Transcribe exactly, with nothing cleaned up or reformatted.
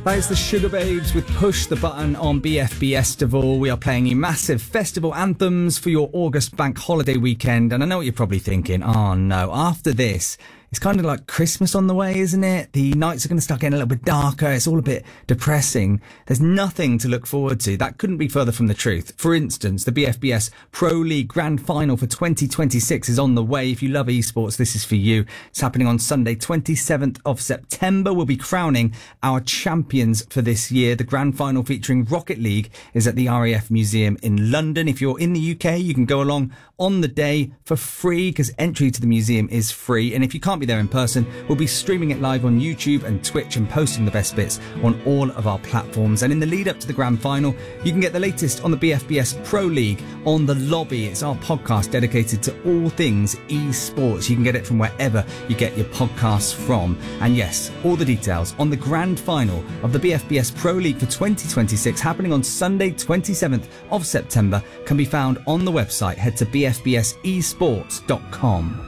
That is the Sugar Babes with Push the Button on B F B Estival. We are playing you massive festival anthems for your August bank holiday weekend. And I know what you're probably thinking. Oh no, after this, it's kind of like Christmas on the way, isn't it? The nights are going to start getting a little bit darker. It's all a bit depressing. There's nothing to look forward to. That couldn't be further from the truth. For instance, the B F B S Pro League Grand Final for twenty twenty-six is on the way. If you love esports, this is for you. It's happening on Sunday, twenty-seventh of September. We'll be crowning our champions for this year. The Grand Final featuring Rocket League is at the R A F Museum in London. If you're in the U K, you can go along on the day for free because entry to the museum is free. And if you can't be there in person, we'll be streaming it live on YouTube and Twitch and posting the best bits on all of our platforms. And in the lead up to the grand final, you can get the latest on the B F B S Pro League on The Lobby. It's our podcast dedicated to all things esports. You can get it from wherever you get your podcasts from. And yes, all the details on the grand final of the B F B S Pro League for twenty twenty-six happening on Sunday, twenty-seventh of September can be found on the website. Head to b f b s esports dot com.